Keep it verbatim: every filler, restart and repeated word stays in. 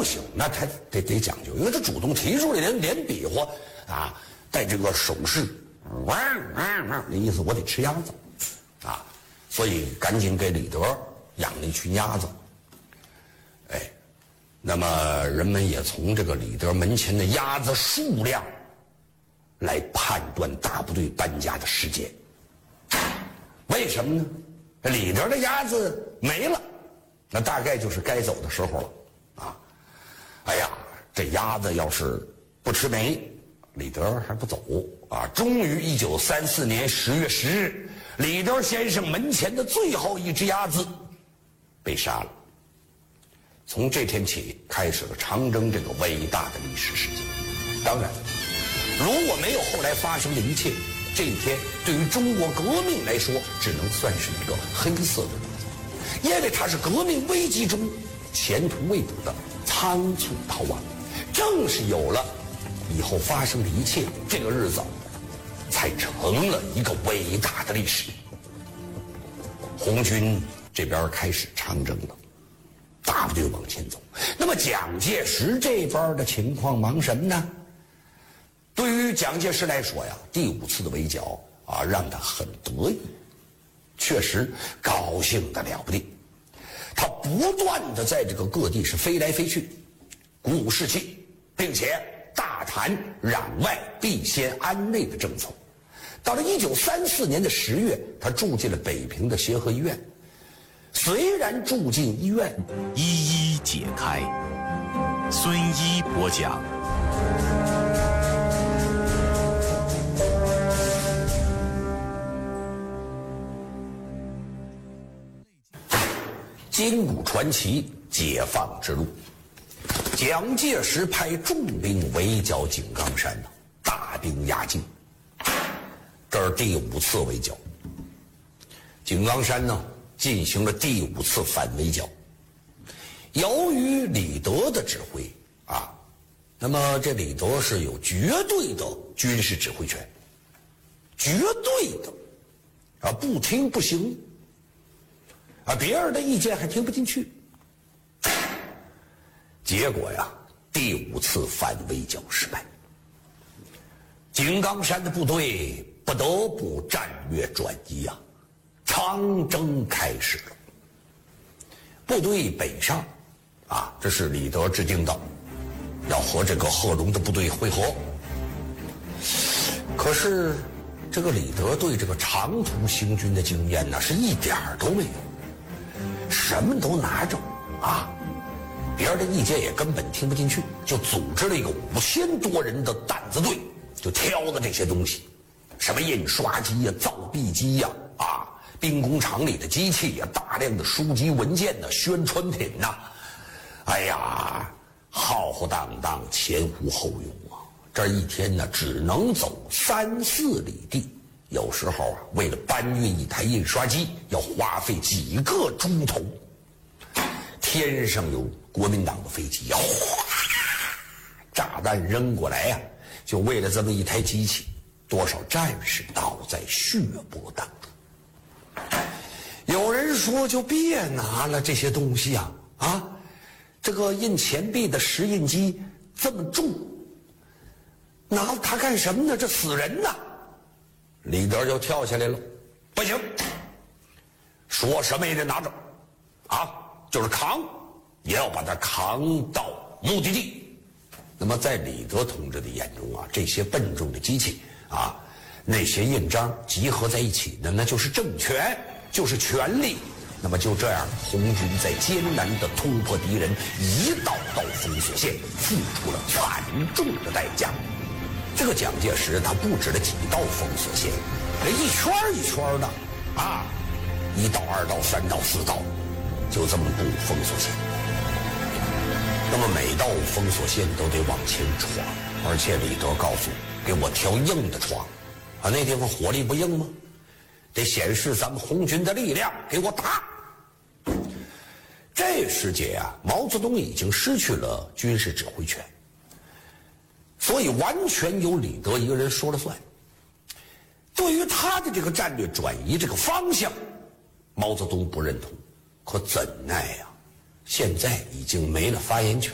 行，那他得得讲究，因为他主动提出来，连连比划啊，带这个手势，哇哇哇，那意思我得吃鸭子啊，所以赶紧给李德养了一群鸭子。哎，那么人们也从这个李德门前的鸭子数量来判断大部队搬家的时间。为什么呢？李德的鸭子没了，那大概就是该走的时候了啊！哎呀，这鸭子要是不吃没，李德还不走啊！终于，一九三四年十月十日，李德先生门前的最后一只鸭子被杀了。从这天起，开始了长征这个伟大的历史事件。当然，如果没有后来发生的一切，这一天对于中国革命来说，只能算是一个黑色的日子，因为它是革命危机中前途未卜的仓促逃亡。正是有了以后发生的一切，这个日子才成了一个伟大的历史。红军这边开始长征了，大部队往前走。那么蒋介石这边的情况忙什么呢？对于蒋介石来说呀，第五次的围剿啊，让他很得意，确实高兴得了不得。他不断的在这个各地是飞来飞去，鼓舞士气，并且大谈攘外必先安内的政策。到了一九三四年的十月，他住进了北平的协和医院。虽然住进医院， 一一解开。孙一播讲。 金谷传奇，解放之路。蒋介石派重兵围剿井冈山，大兵压境。这是第五次围剿。井冈山呢，进行了第五次反围剿。由于李德的指挥啊，那么这李德是有绝对的军事指挥权，绝对的啊，不听不行啊，别人的意见还听不进去。结果呀，第五次反围剿失败，井冈山的部队不得不战略转移啊，长征开始了。部队北上啊，这是李德制定的，要和这个贺龙的部队会合。可是这个李德对这个长途行军的经验呢，是一点儿都没有，什么都拿着啊，别人的意见也根本听不进去，就组织了一个五千多人的担子队，就挑的这些东西，什么印刷机呀、造币机呀、啊，兵工厂里的机器呀、大量的书籍文件呐、宣传品呐，哎呀，浩浩荡荡，前呼后拥啊！这一天呢，只能走三四里地，有时候啊，为了搬运一台印刷机，要花费几个钟头。天上有国民党的飞机，哗，炸弹扔过来呀、啊，就为了这么一台机器，多少战士倒在血泊当中。有人说，就别拿了这些东西啊啊！这个印钱币的石印机这么重，拿它干什么呢？这死人呐！李德就跳下来了，不行，说什么也得拿着，啊，就是扛，也要把它扛到目的地。那么在李德同志的眼中啊，这些笨重的机器啊，那些印章集合在一起的，那就是政权，就是权力。那么就这样，红军在艰难地突破敌人一道道封锁线，付出了惨重的代价。这个蒋介石他布置了几道封锁线，这一圈一圈的啊，一道、二道、三道、四道，就这么布封锁线。那么每道封锁线都得往前闯，而且李德告诉给我挑硬的闯，啊，那地方火力不硬吗？得显示咱们红军的力量，给我打。这时节啊，毛泽东已经失去了军事指挥权，所以完全由李德一个人说了算。对于他的这个战略转移这个方向，毛泽东不认同，可怎奈呀、啊，现在已经没了发言权。